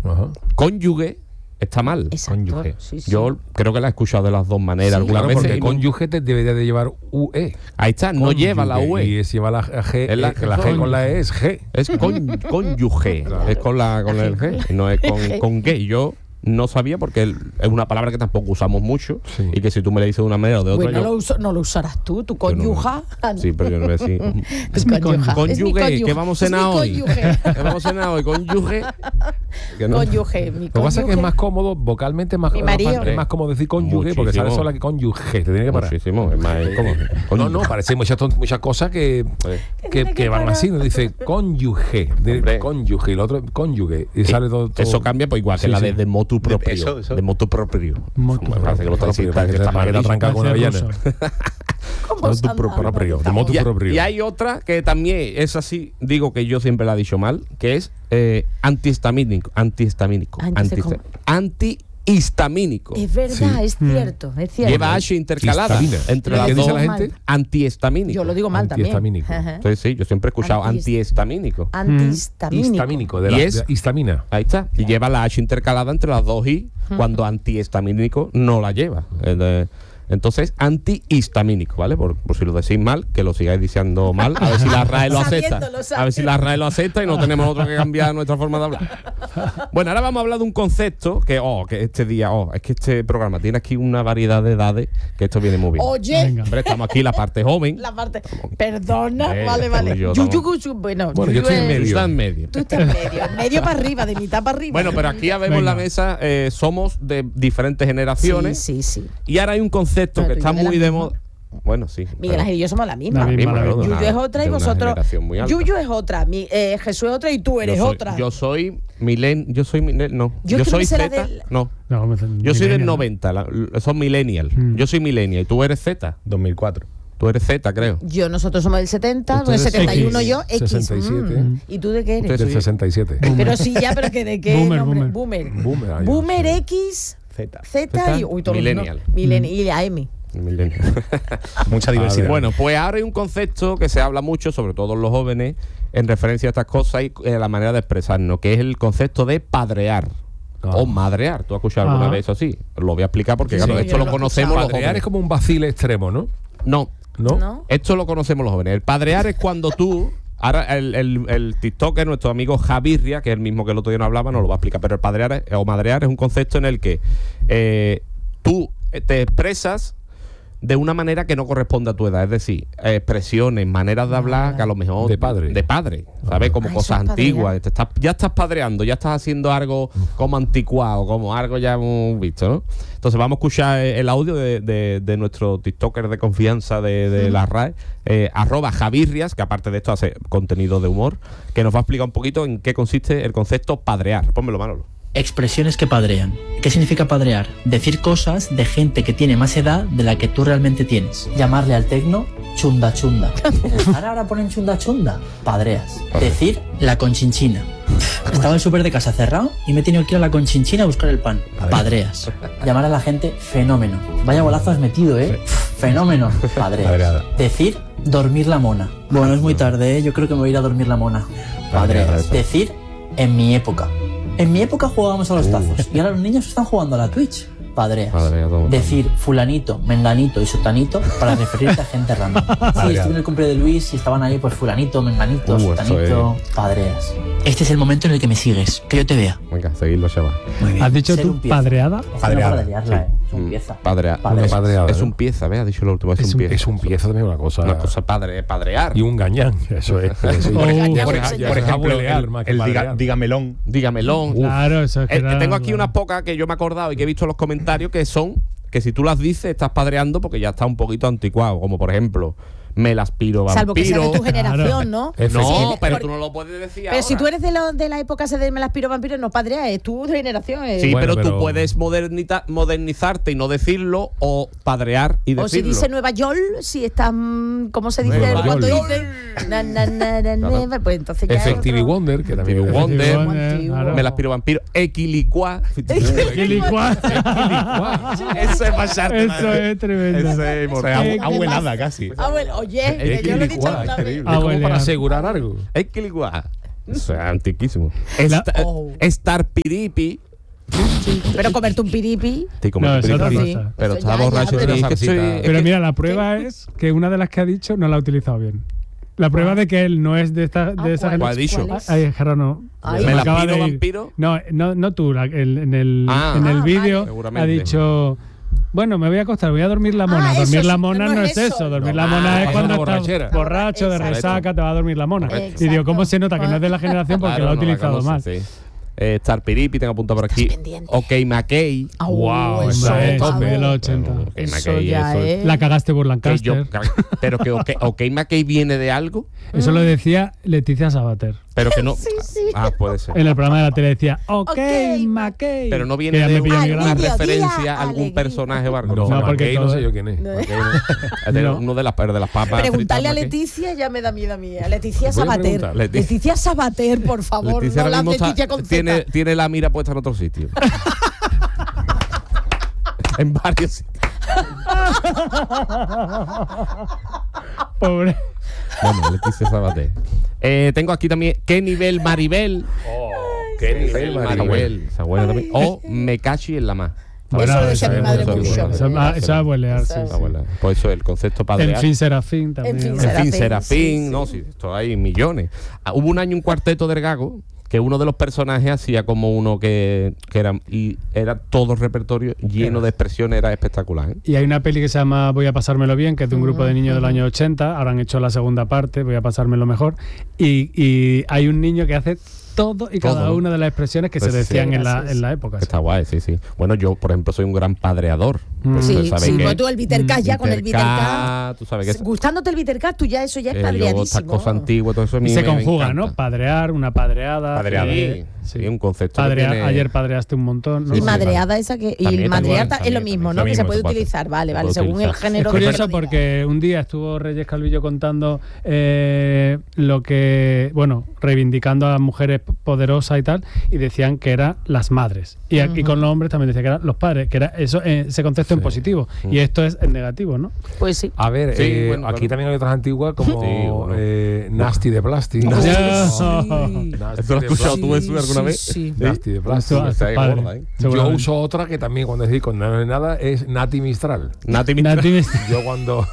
Cónyuge está mal. Cónyuge. Sí, sí. Yo creo que la he escuchado de las dos maneras algunas Claro, veces. porque cónyuge te debería de llevar UE. Ahí está, no Cónyuge, lleva la UE. Y lleva la G. Es la- La G con la E es G. Es cónyuge. Es con el G. No es con gay. Yo no sabía porque es una palabra que tampoco usamos mucho. Sí. Y que si tú me la dices de una manera o de otra. Bueno, yo, no lo usarás tú, tu cónyuja. Sí, pero yo no voy a decir. Tu cónyuja. Cónyuge, ¿qué vamos a cenar hoy? Cónyuge. ¿Qué vamos a cenar hoy? Cónyuge. Que no. Cónyuge, mi Lo que pasa es que es cónyuge. más cómodo, vocalmente Mi marido. es más cómodo decir cónyuge porque Muchísimo. sale sola que cónyuge. Te tiene que parar. Muchísimo. Es más cómodo. No, parece muchas cosas que tiene que van parar. así. Nos dice cónyuge, Hombre. cónyuge, y el otro cónyuge. Y sale todo. Eso cambia, pues igual que Sí, la sí. de motu propio. eso. De motu propio. Motu Me parece que lo propio, traducita, que está para que te malísimo. arranca con una Parece avellana. ruso. ¿Cómo se anda? propio, de motu propio. Y hay otra que también es así, digo que yo siempre la he dicho mal, que es antihistamínico. Antihistamínico. Es verdad, es cierto, es cierto. Lleva H intercalada Histamina. entre Lo las ¿Qué dos. dice la mal. gente? Antihistamínico. Yo lo digo mal también. Antihistamínico. Ajá. Entonces sí, yo siempre he escuchado antihistamínico. Antihistamínico. Histamínico, de Y la es- de histamina. Ahí está. Y lleva la H intercalada entre las dos I, cuando antihistamínico no la lleva. Entonces, antihistamínico, ¿vale? Por si lo decís mal, que lo sigáis diciendo mal, a ver si la RAE lo acepta. Sabiéndolo, A ver si la RAE lo acepta y no tenemos otro que cambiar nuestra forma de hablar. Bueno, ahora vamos a hablar de un concepto que este día, es que este programa tiene aquí una variedad de edades que esto viene muy bien. Oye, Venga. Hombre, estamos aquí la parte joven. la parte. Perdona, vale. yo Bueno, Bueno, yo estoy en es- medio. Está en medio. Tú estás en medio para arriba, de mitad para arriba. Bueno, pero aquí ya vemos Venga. la mesa, somos de diferentes generaciones. Sí. Y ahora hay un concepto Pero que tú y está yo de la muy de misma. moda. Bueno, sí. Miguel pero- Ángel y yo somos la misma. La misma, la misma. Yuyu es otra y de una vosotros. generación muy alta. Yuyu es otra, Jesús es otra y tú eres otra. Yo soy no. Yo creo soy que será Z. del- No. No, Yo soy del millennial, ¿no? 90, son millennial. Yo soy millennial y tú eres Z. 2004. Tú eres Z, creo. Nosotros somos del 70, del Ustedes 71 X, yo, X. 67. ¿Y tú de qué eres? Ustedes- Del 67. Pero sí, ya, pero que de qué Boomer, nombre? boomer. Boomer, ay, Boomer no sé. X, Z. Z y todo Millennial. Millennial y AM. Millennial. Mucha diversidad. Bueno, pues ahora hay un concepto que se habla mucho, sobre todo en los jóvenes, en referencia a estas cosas y la manera de expresarnos, que es el concepto de padrear. O madrear. ¿Tú has escuchado alguna vez eso así? Lo voy a explicar porque, claro, Sí, esto yo lo lo he conocemos los Padrear jóvenes. es como un vacile extremo, ¿no? No, ¿No? esto lo conocemos los jóvenes. El padrear es cuando tú. Ahora, el TikToker, nuestro amigo Javirria, que es el mismo que el otro día no hablaba, nos lo va a explicar. Pero el padrear o madrear es un concepto en el que tú te expresas de una manera que no corresponde a tu edad. Es decir, expresiones, maneras de hablar que a lo mejor. De padre. De padre, ¿sabes? Como Ah, cosas eso es antiguas. Ya estás padreando, ya estás haciendo algo como anticuado, como algo ya hemos visto, ¿no? Entonces vamos a escuchar el audio de nuestro TikToker de confianza de la RAE, @Javirrias, que aparte de esto hace contenido de humor, que nos va a explicar un poquito en qué consiste el concepto padrear. Pónmelo, Manolo. Expresiones que padrean. ¿Qué significa padrear? Decir cosas de gente que tiene más edad de la que tú realmente tienes. Llamarle al tecno chunda chunda. Ahora ponen chunda chunda. Padreas. Decir la conchinchina. Estaba el súper de casa cerrado y me he tenido que ir a la conchinchina a buscar el pan. Padreas. Llamar a la gente fenómeno. Vaya golazo has metido, ¿eh? Fenómeno. Padreas. Padreada. Decir dormir la mona. Bueno, es muy tarde, ¿eh? Yo creo que me voy a ir a dormir la mona. Padreas. Decir en mi época. En mi época jugábamos a los tazos y ahora los niños están jugando a la Twitch. Padreas. Todo. Decir fulanito, menganito y sutanito para referirte a gente random. Sí, estuve en el cumple de Luis y estaban ahí pues fulanito, menganito, eso sutanito, padreas. Este es el momento en el que me sigues, que yo te vea. Venga, seguidlo, chaval. Muy bien. ¿Has dicho Ser tú un pieza. padreada? Esto no Padreada, para de liarla, sí. Es un pieza. Padrear. Padreas. Una padreada, Es ¿no? un pieza, ha dicho lo último, es un pieza. Es un pieza también una cosa. Una cosa padrear. Y un gañán, eso es. Por Por ejemplo, abuelear más que el padrear. dígamelón. Dígamelón. Claro, eso es que era- Tengo aquí unas pocas que yo me he acordado y que he visto en los comentarios que son que si tú las dices estás padreando porque ya está un poquito anticuado, como por ejemplo me las piro vampiro. Salvo que sea de tu generación, ¿no? Es No, Sí, pero por- tú no lo puedes decir Pero si ahora. tú eres de la época ese de me las piro vampiros, no padrea, es tu generación. Sí, Bueno, pero tú pero- puedes modernizarte y no decirlo o padrear y O si decirlo. dice Nueva York, si estás, ¿cómo se dice Nueva cuando York. dicen? Nueva, pues entonces ya es Effective otro. Wonder, que también Effective Wonder. Antiguo. claro. Me las piro vampiro. Equilicuá. ¡Qué licuado! Eso es pasarte. Eso es tremendo. Eso es O sea, ¿Qué abuelada casi. Ah, bueno, oye, que yo lo he dicho Equilicuá, alguna vez. es como para asegurar algo. Equilicuá. O sea, antiquísimo. Oh. Estar piripi. Pero comerte un piripi. No, es otra piripi, cosa. pero Eso está ya, borracho. pero- y dice que soy- Pero mira, la prueba es que una de las que ha dicho no la ha utilizado bien. La prueba de que él no es de esa ¿cuál gente. ¿Cuál ha dicho? ¿Cuál es? Ay, Jaro, no. Ay. ¿Me la acaba piro de ir. vampiro? No tú, en el Ah, vídeo vale. Seguramente. ha dicho, bueno, me voy a acostar, voy a dormir la mona. Ah, dormir eso la sí, mona no no es es eso. eso. Dormir No. la mona es Ah, cuando una estás borrachera. borracho, de Exacto. resaca, te va a dormir la mona. Exacto. Y digo, ¿cómo se nota que no es de la generación? Porque Claro, lo ha no la utilizado conoce, mal. sí. Estar piripi, tengo apuntado por aquí. pendiente. Ok, McKay. Ah, Wow, eso, hombre, vamos. de los 80. Ok, Eso McKay, ya eso es. La cagaste por que yo- Lancaster. pero que OK McKay viene de algo, Eso lo decía Leticia Sabater. pero que no. Sí, sí. Ah, puede ser. En el programa de la tele decía, ok, Ok, McKay. Pero no Que viene ya de me pilla mi Al grado. una mediodía, referencia a algún alegría. personaje o algo. No, No, porque McKay no todo sé es- yo quién es. No. Uno de las papas. Preguntarle a fritas, McKay. Leticia ya me da miedo a mí. A Leticia Voy a Sabater. preguntar. Leticia Sabater, por favor. Leticia no ahora la mismo Leticia está- con Z. tiene la mira puesta en otro sitio. En varios sitios. Pobre. Bueno, Leticia Sabater. Tengo aquí también ¿Qué nivel Maribel? ¿Qué nivel, Maribel? Esa buena también. O Me cachi en la más. Eso lo decía esa- mi madre eso- mucho. Eso es abuelear, sí. Esa buena. Pues eso, el concepto padre. En fin, Serafín también. En fin, ¿no? En fin, Serafín, Serafín, sí, no, sí. sí, esto hay millones. Hubo un año un cuarteto del Gago que uno de los personajes hacía como uno que era todo repertorio lleno de expresiones, era espectacular. ¿eh? Y hay una peli que se llama Voy a pasármelo bien, que es de un grupo de niños del año 80. Ahora han hecho la segunda parte, Voy a pasármelo mejor. Y hay un niño que hace todo y cada Todo. una de las expresiones que Pues se decían sí, en la gracias. época. Está guay, sí, sí. Bueno, yo, por ejemplo, soy un gran padreador. Pues, Sí, ¿sabéis sí, qué? pues tú el Vitercast ya con el Vitercast. Tú sabes que Gustándote el Vitercast, tú ya eso ya es yo estas padreadísimo. cosas antiguas, todo eso a mí Y se me conjuga, encanta. ¿no? Padrear, una padreada. Padreada. Sí, Sí, un concepto que Padrear, tiene- ayer padreaste un montón. ¿no? Y Sí, madreada esa que. Y También, madrear también, es lo también, mismo, también. ¿no? Lo Que se mismo, puede se puede utilizar, vale, se vale, puede según el utilizar. género. Es que curioso se diga. porque un día estuvo Reyes Calvillo contando lo que, bueno, reivindicando a las mujeres poderosas y tal, y decían que eran las madres. Y aquí con los hombres también decía que eran los padres, que era eso, ese concepto en positivo. Y esto es en negativo, ¿no? Pues sí. A ver, Sí, bueno, aquí claro. también hay otras antiguas como Sí, bueno. Nasty de Plastic. Ya. Nasty ¿Esto lo has de escuchado tú Plastic. eso alguna vez? Sí. Nasty de Plastic. Eso Esa es padre, gorda, ¿eh? Yo seguramente. uso otra que también cuando decís cuando no es nada es Nati Mistral. Nati Mistral. Nati- Yo cuando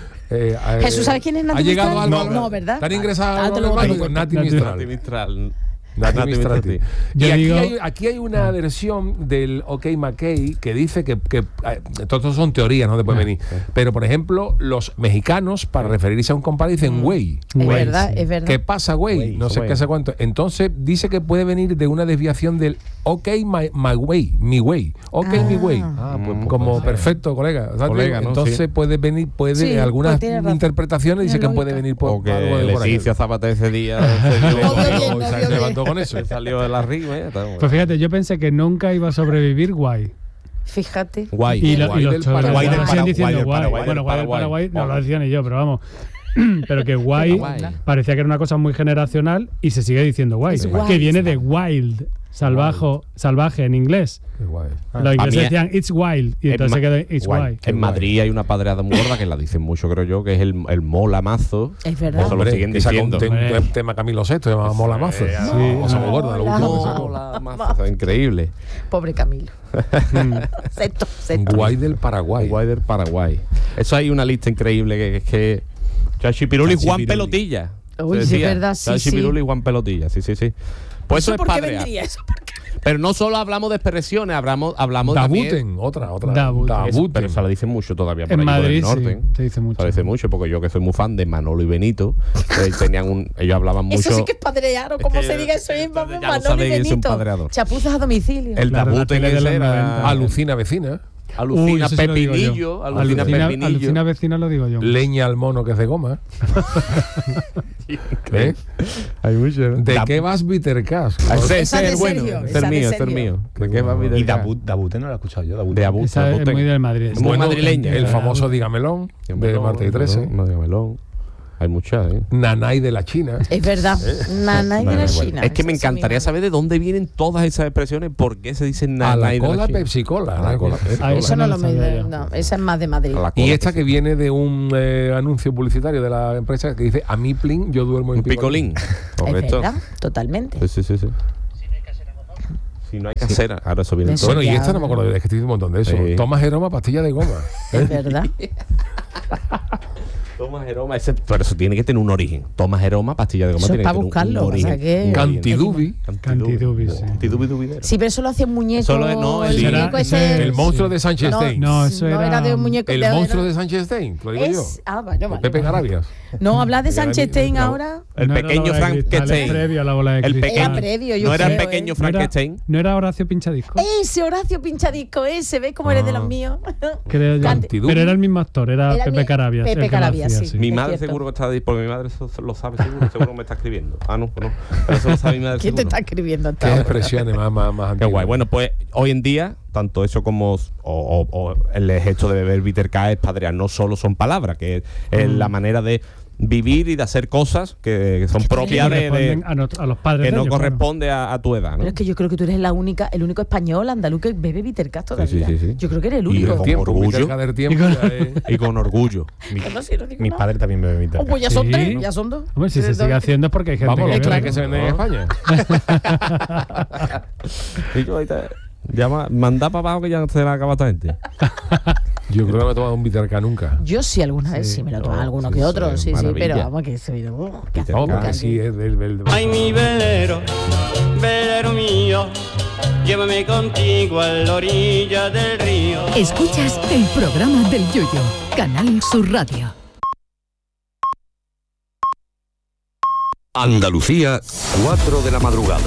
Jesús, ¿sabes quién es Nati ha llegado Mistral? algo No, ¿verdad? ¿Te han ingresado Ah, algo te al lo banco? digo. Nati Nati Mistral. Nati Mistral. Nati Nati Mistral. Mistral. Yo Y digo- aquí hay una versión del OK McKay que dice que todo esto son teorías, no te puede venir. Pero, por ejemplo, los mexicanos, para referirse a un compadre, dicen güey. Es Güey, verdad, sí. es verdad. ¿Qué pasa, güey? No sé güey. qué sé cuánto. Entonces dice que puede venir de una desviación del OK my way, mi way. OK mi way. Ah, pues, Como puede ser. perfecto, colega. ¿Sabes? Colega, ¿no? Entonces Sí. puede venir, Sí, algunas pues tiene razón. interpretaciones dice Tiene que puede lógica. venir por O que algo de por ahí. Leticia Zapata ese día Obvio bien, Se obvio levantó con eso. se salió de la rima. Pues fíjate, yo pensé que nunca iba a sobrevivir guay. Fíjate. Guay. Y, lo- Guay y los del chavales Paraguay, siguen del Paraguay, diciendo del guay. Paraguay, Bueno, del guay del Paraguay. Paraguay no lo decía ni yo, pero vamos. Pero que guay Paraguay. parecía que era una cosa muy generacional y se sigue diciendo guay. Es guay, Que viene de está. wild, salvaje en inglés. Qué guay. Los A ingleses mí- decían it's wild y entonces se quedó it's guay. En Madrid hay una padreada muy gorda que la dicen mucho, creo yo, que es el mola mazo. Es verdad. Eso lo Hombre, siguen que saca un diciendo. tema Camilo VI, se llama Mola Mazo. Sí. O sea, muy gorda, lo Mola. último que sacó. Mola mazo, increíble. Pobre Camilo. Sexto. Guay del Paraguay. Guay del Paraguay. Eso hay una lista increíble que es que Chachipiruli y Juan Chachipiruli. Pelotilla. Uy, se sí, decía. es verdad, sí, Chachipiruli sí. y Juan Pelotilla, sí, sí, sí. Pues eso es por qué padrear. vendría eso? Pero no solo hablamos de expresiones, hablamos también. Dabuten, otra. Dabuten. Eso, pero se la dicen mucho todavía por En allí, por Madrid el norte. sí, se dice mucho. Se la dice mucho porque yo que soy muy fan de Manolo y Benito, ellos hablaban mucho. Eso sí que es padrear, o como que se diga eso mismo, entonces ya lo Manolo y sabéis que es un Benito. padreador. Chapuzas a domicilio. El Claro, la Dabuten tele de ese los era 90. Alucina vecina. Alucina Ese sí lo digo yo. Pepinillo, Alucina Alucina Pepinillo. vecina lo digo yo. Leña al mono que es de goma. ¿Eh? Hay mucho. ¿De qué vas Vitercast? Ese Esa es de el bueno. Sergio, Ese es esa el de mío, ese es el Sergio. mío. ¿De qué va Y Dabute no lo he escuchado yo. Dabute. De Abut. Esa es muy del Madrid. Muy madrileña. El famoso Dígamelón de Marta y 13. No, Dígamelón. Hay muchas, ¿eh? Nanay de la China. Es verdad. Nanay de la China. Es que me Esa encantaría misma. saber de dónde vienen todas esas expresiones, por qué se dicen A la nanay de cola la China. Pepsi Cola. A la cola Pepsi Ah, Cola. Eso no lo sabía me. yo. No, esa es más de Madrid. A la cola Y esta Pepsi. que viene de un anuncio publicitario de la empresa que dice a mi plin, yo duermo en Un picolín. Es Correcto. verdad, totalmente. Sí. Si no hay casera, ahora eso viene Eso todo. Bueno, y ya. esta no me acuerdo, es que estoy diciendo un montón de eso. Sí. Toma Jeroma, pastilla de goma. Es verdad. Toma Jeroma, pero eso tiene que tener un origen. Toma Jeroma, pastilla de goma, Eso tiene es que pa' tener buscarlo, un origen. o sea que- Un Cantidubi. Cantidubi, sí. Cantidubidubidero. Sí, pero eso lo hacía un muñeco. Solo es- no, el el- muñeco Será- ese. El monstruo de Sánchez No, Stein. No, eso no era de un muñeco. El monstruo de Sánchez Stein, te lo digo yo. Bueno, vale. Pepe Carabias. No, hablas de Sánchez Stein No. ahora. El No era pequeño la bola de cristal, es Frankenstein. previo a la bola de El cristal. pequeño. Era previo, yo No era el creo, pequeño ¿eh? Frankenstein. ¿No era Horacio Pinchadisco? Ese Horacio Pinchadisco, ese, ¿ves cómo eres de los míos? Creo yo. Cantidubi. Pero era el mismo actor, era Era Pepe mi- Carabias. Pepe el que lo Carabias, hacía, sí. Mi Es madre cierto. seguro que está ahí, porque mi madre eso lo sabe seguro me está escribiendo. Ah, no, pues no. Pero eso lo sabe mi madre ¿Quién te seguro. está escribiendo hasta Qué ahora? expresiones más Qué antiguas. guay. Bueno, pues hoy en día, tanto eso como o el gesto de beber bitter K es padrear. No solo son palabras, que es la manera de vivir y de hacer cosas que son propias de Corresponden a los padres que de no ellos, corresponde a tu edad, ¿no? Pero es que yo creo que tú eres el único español andaluz que bebe Bittercast todavía. sí. Yo creo que eres el Y único. con Tiempo, orgullo. Peter del tiempo. Y con- ya es- Y con orgullo. No, sí, no digo Mi nada. padre también bebe mi Oh, pues ya son Sí. tres, ya son dos. Hombre, si se sigue haciendo es porque hay gente Vamos, los que tres bebe. que se venden en España. Y yo ahorita manda para abajo que ya se la acaba esta gente. Yo creo que no me he tomado un Bitterca nunca. Yo sí alguna vez sí me lo tomo, no, alguno sí, que otro, sí, sí, sí, maravilla. pero vamos que se qué Bitter Vamos, K. porque sí es del Ay, mi velero, velero mío, llévame contigo a la orilla del río. Escuchas el programa del Yoyo, Canal Sur Radio. Andalucía, 4 de la madrugada.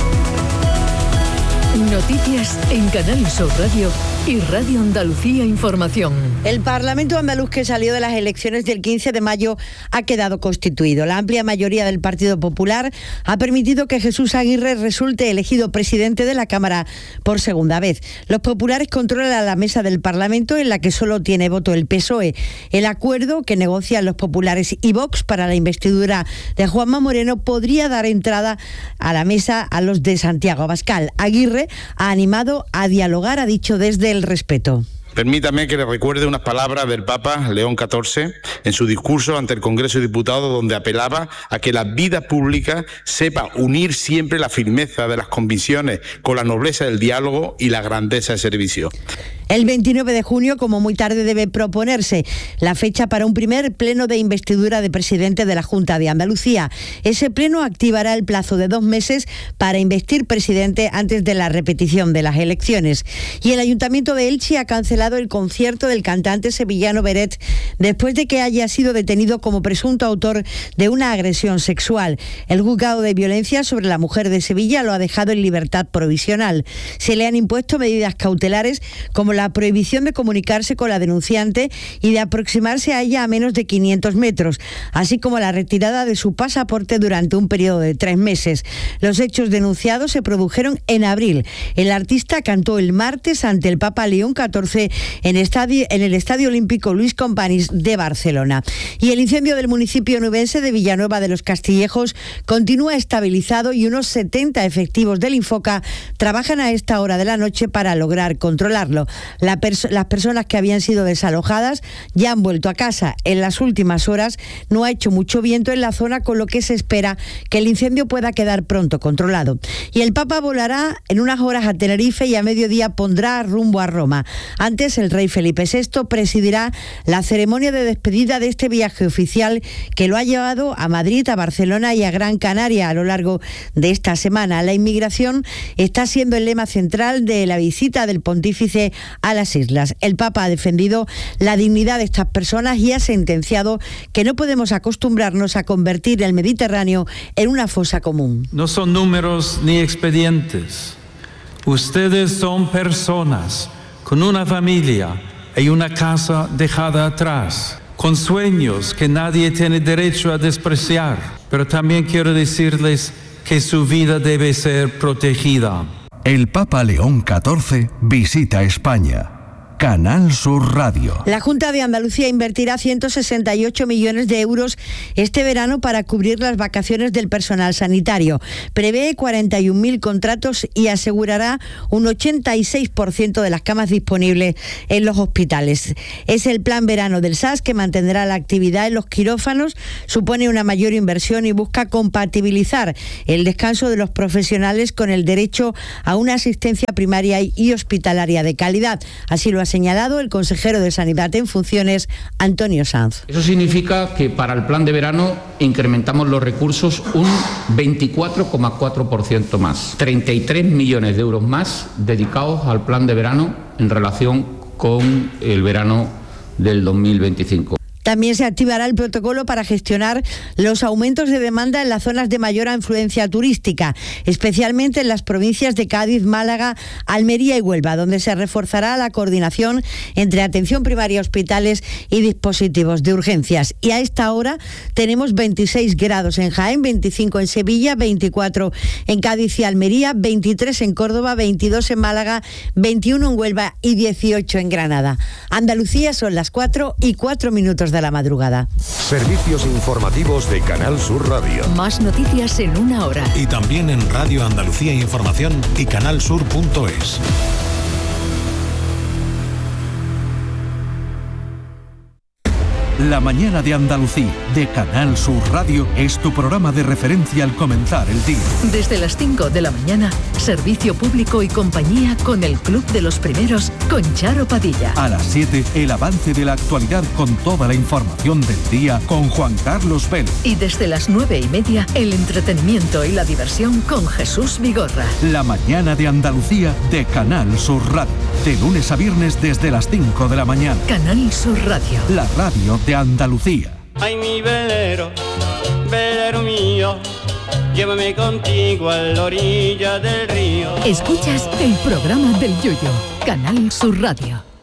Noticias en Canal Sur Radio y Radio Andalucía Información. El Parlamento andaluz que salió de las elecciones del 15 de mayo ha quedado constituido. La amplia mayoría del Partido Popular ha permitido que Jesús Aguirre resulte elegido presidente de la Cámara por segunda vez. Los populares controlan la mesa del Parlamento, en la que solo tiene voto el PSOE. El acuerdo que negocian los populares y Vox para la investidura de Juanma Moreno podría dar entrada a la mesa a los de Santiago Abascal. Aguirre ha animado a dialogar, ha dicho desde el respeto. Permítame que le recuerde unas palabras del Papa León XIV en su discurso ante el Congreso de Diputados, donde apelaba a que la vida pública sepa unir siempre la firmeza de las convicciones con la nobleza del diálogo y la grandeza del servicio. El 29 de junio, como muy tarde, debe proponerse la fecha para un primer pleno de investidura de presidente de la Junta de Andalucía. Ese pleno activará el plazo de 2 meses para investir presidente antes de la repetición de las elecciones. Y el Ayuntamiento de Elche ha cancelado el concierto del cantante sevillano Beret después de que haya sido detenido como presunto autor de una agresión sexual. El juzgado de violencia sobre la mujer de Sevilla lo ha dejado en libertad provisional. Se le han impuesto medidas cautelares como la prohibición de comunicarse con la denunciante y de aproximarse a ella a menos de 500 metros, así como la retirada de su pasaporte durante un periodo de 3 meses. Los hechos denunciados se produjeron en abril. El artista cantó el martes ante el Papa León XIV en el Estadio Olímpico Luis Companys de Barcelona. Y el incendio del municipio nubense de Villanueva de los Castillejos continúa estabilizado y unos 70 efectivos del Infoca trabajan a esta hora de la noche para lograr controlarlo. Las personas que habían sido desalojadas ya han vuelto a casa. En las últimas horas no ha hecho mucho viento en la zona, con lo que se espera que el incendio pueda quedar pronto controlado. Y el Papa volará en unas horas a Tenerife y a mediodía pondrá rumbo a Roma. Antes, el rey Felipe VI presidirá la ceremonia de despedida de este viaje oficial que lo ha llevado a Madrid, a Barcelona y a Gran Canaria a lo largo de esta semana. La inmigración está siendo el lema central de la visita del pontífice a las islas. El Papa ha defendido la dignidad de estas personas y ha sentenciado que no podemos acostumbrarnos a convertir el Mediterráneo en una fosa común. No son números ni expedientes. Ustedes son personas con una familia y una casa dejada atrás, con sueños que nadie tiene derecho a despreciar. Pero también quiero decirles que su vida debe ser protegida. El Papa León XIV visita España. Canal Sur Radio. La Junta de Andalucía invertirá 168 millones de euros este verano para cubrir las vacaciones del personal sanitario. Prevé 41.000 contratos y asegurará un 86% de las camas disponibles en los hospitales. Es el plan verano del SAS que mantendrá la actividad en los quirófanos, supone una mayor inversión y busca compatibilizar el descanso de los profesionales con el derecho a una asistencia primaria y hospitalaria de calidad. Así lo ha señalado el consejero de Sanidad en funciones, Antonio Sanz. Eso significa que para el plan de verano incrementamos los recursos un 24,4% más. 33 millones de euros más dedicados al plan de verano en relación con el verano del 2025. También se activará el protocolo para gestionar los aumentos de demanda en las zonas de mayor afluencia turística, especialmente en las provincias de Cádiz, Málaga, Almería y Huelva, donde se reforzará la coordinación entre atención primaria, hospitales y dispositivos de urgencias. Y a esta hora tenemos 26 grados en Jaén, 25 en Sevilla, 24 en Cádiz y Almería, 23 en Córdoba, 22 en Málaga, 21 en Huelva y 18 en Granada. Andalucía, son las 4:04 de la madrugada. Servicios informativos de Canal Sur Radio. Más noticias en una hora. Y también en Radio Andalucía Información y canalsur.es. La mañana de Andalucía, de Canal Sur Radio, es tu programa de referencia al comenzar el día. Desde las 5 de la mañana, servicio público y compañía con el Club de los Primeros, con Charo Padilla. A las 7, el avance de la actualidad con toda la información del día con Juan Carlos Vélez. Y desde las 9:30, el entretenimiento y la diversión con Jesús Vigorra. La mañana de Andalucía, de Canal Sur Radio. De lunes a viernes desde las 5 de la mañana. Canal Sur Radio. La radio de Andalucía. Ay, mi velero, velero mío, llévame contigo a la orilla del río. Escuchas el programa del Yoyo, Canal Sur Radio.